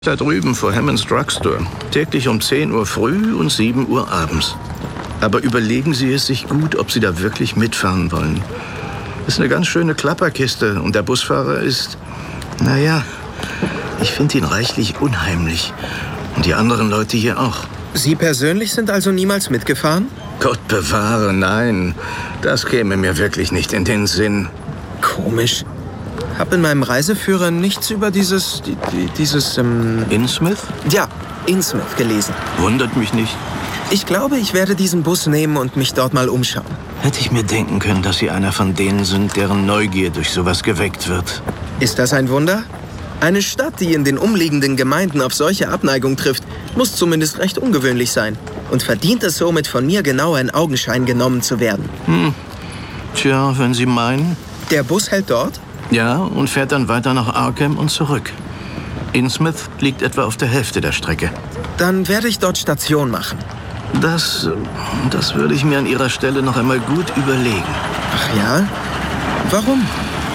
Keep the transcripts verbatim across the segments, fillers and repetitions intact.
Da drüben vor Hammonds Drugstore. Täglich um zehn Uhr früh und sieben Uhr abends. Aber überlegen Sie es sich gut, ob Sie da wirklich mitfahren wollen. Das ist eine ganz schöne Klapperkiste und der Busfahrer ist, naja, ich finde ihn reichlich unheimlich. Und die anderen Leute hier auch. Sie persönlich sind also niemals mitgefahren? Gott bewahre, nein. Das käme mir wirklich nicht in den Sinn. Komisch. Hab in meinem Reiseführer nichts über dieses, die, die, dieses, ähm... Innsmouth? Ja, Innsmouth gelesen. Wundert mich nicht. Ich glaube, ich werde diesen Bus nehmen und mich dort mal umschauen. Hätte ich mir denken können, dass Sie einer von denen sind, deren Neugier durch sowas geweckt wird. Ist das ein Wunder? Eine Stadt, die in den umliegenden Gemeinden auf solche Abneigung trifft, muss zumindest recht ungewöhnlich sein. Und verdient es somit, von mir genau in Augenschein genommen zu werden. Hm. Tja, wenn Sie meinen. Der Bus hält dort? Ja, und fährt dann weiter nach Arkham und zurück. Innsmouth liegt etwa auf der Hälfte der Strecke. Dann werde ich dort Station machen. Das, das würde ich mir an Ihrer Stelle noch einmal gut überlegen. Ach ja? Warum?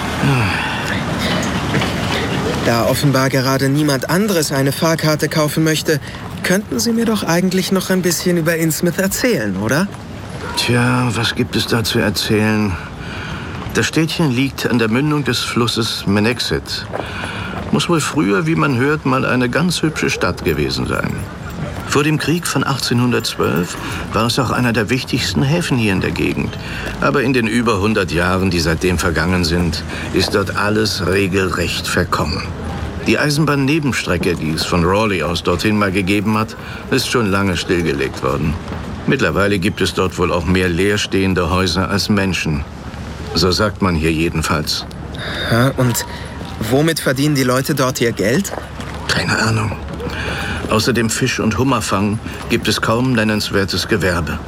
Da offenbar gerade niemand anderes eine Fahrkarte kaufen möchte, könnten Sie mir doch eigentlich noch ein bisschen über Innsmouth erzählen, oder? Tja, was gibt es da zu erzählen? Das Städtchen liegt an der Mündung des Flusses Menexit. Muss wohl früher, wie man hört, mal eine ganz hübsche Stadt gewesen sein. Vor dem Krieg von achtzehnhundertzwölf war es auch einer der wichtigsten Häfen hier in der Gegend. Aber in den über hundert Jahren, die seitdem vergangen sind, ist dort alles regelrecht verkommen. Die Eisenbahnnebenstrecke, die es von Raleigh aus dorthin mal gegeben hat, ist schon lange stillgelegt worden. Mittlerweile gibt es dort wohl auch mehr leerstehende Häuser als Menschen. So sagt man hier jedenfalls. Ja, und womit verdienen die Leute dort ihr Geld? Keine Ahnung. Außer dem Fisch- und Hummerfang gibt es kaum nennenswertes Gewerbe.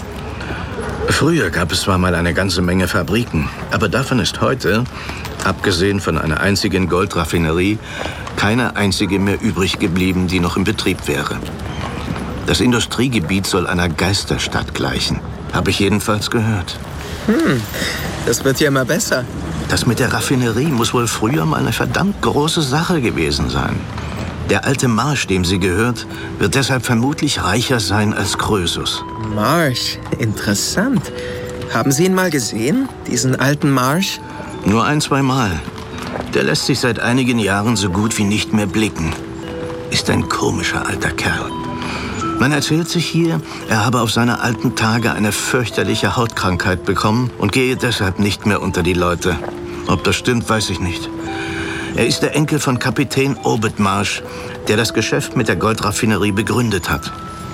Früher gab es zwar mal eine ganze Menge Fabriken, aber davon ist heute, abgesehen von einer einzigen Goldraffinerie, keine einzige mehr übrig geblieben, die noch in Betrieb wäre. Das Industriegebiet soll einer Geisterstadt gleichen, habe ich jedenfalls gehört. Hm, das wird ja immer besser. Das mit der Raffinerie muss wohl früher mal eine verdammt große Sache gewesen sein. Der alte Marsh, dem sie gehört, wird deshalb vermutlich reicher sein als Krösus. Marsh, interessant. Haben Sie ihn mal gesehen, diesen alten Marsh? Nur ein, zwei Mal. Der lässt sich seit einigen Jahren so gut wie nicht mehr blicken. Ist ein komischer alter Kerl. Man erzählt sich hier, er habe auf seine alten Tage eine fürchterliche Hautkrankheit bekommen und gehe deshalb nicht mehr unter die Leute. Ob das stimmt, weiß ich nicht. Er ist der Enkel von Kapitän Obed Marsh, der das Geschäft mit der Goldraffinerie begründet hat.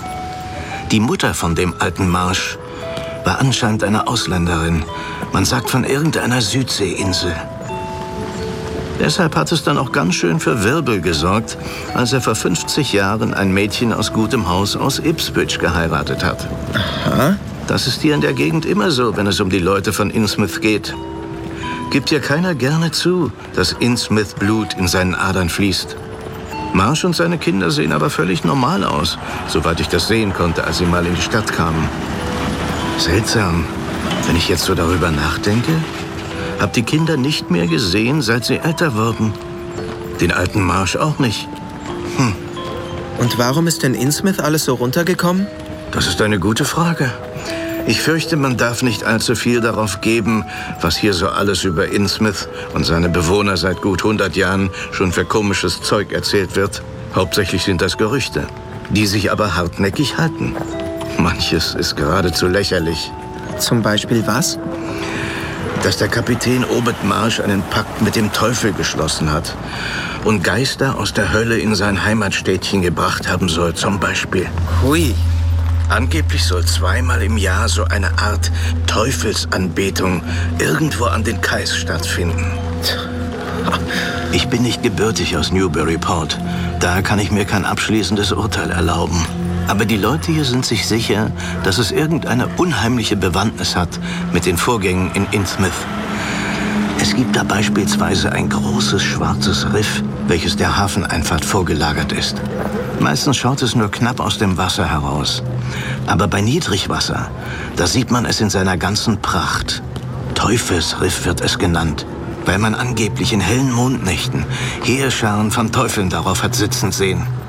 Die Mutter von dem alten Marsh war anscheinend eine Ausländerin. Man sagt von irgendeiner Südseeinsel. Deshalb hat es dann auch ganz schön für Wirbel gesorgt, als er vor fünfzig Jahren ein Mädchen aus gutem Haus aus Ipswich geheiratet hat. Aha. Das ist hier in der Gegend immer so, wenn es um die Leute von Innsmouth geht. Gibt ja keiner gerne zu, dass Innsmouth-Blut in seinen Adern fließt. Marsh und seine Kinder sehen aber völlig normal aus, soweit ich das sehen konnte, als sie mal in die Stadt kamen. Seltsam, wenn ich jetzt so darüber nachdenke. Hab die Kinder nicht mehr gesehen, seit sie älter wurden. Den alten Marsh auch nicht. Hm. Und warum ist in Innsmouth alles so runtergekommen? Das ist eine gute Frage. Ich fürchte, man darf nicht allzu viel darauf geben, was hier so alles über Innsmouth und seine Bewohner seit gut hundert Jahren schon für komisches Zeug erzählt wird. Hauptsächlich sind das Gerüchte, die sich aber hartnäckig halten. Manches ist geradezu lächerlich. Zum Beispiel was? Dass der Kapitän Obed Marsh einen Pakt mit dem Teufel geschlossen hat und Geister aus der Hölle in sein Heimatstädtchen gebracht haben soll, zum Beispiel. Hui. Angeblich soll zweimal im Jahr so eine Art Teufelsanbetung irgendwo an den Kais stattfinden. Ich bin nicht gebürtig aus Newburyport. Daher kann ich mir kein abschließendes Urteil erlauben. Aber die Leute hier sind sich sicher, dass es irgendeine unheimliche Bewandtnis hat mit den Vorgängen in Innsmouth. Es gibt da beispielsweise ein großes schwarzes Riff, welches der Hafeneinfahrt vorgelagert ist. Meistens schaut es nur knapp aus dem Wasser heraus. Aber bei Niedrigwasser, da sieht man es in seiner ganzen Pracht. Teufelsriff wird es genannt, weil man angeblich in hellen Mondnächten Heerscharen von Teufeln darauf hat sitzen sehen.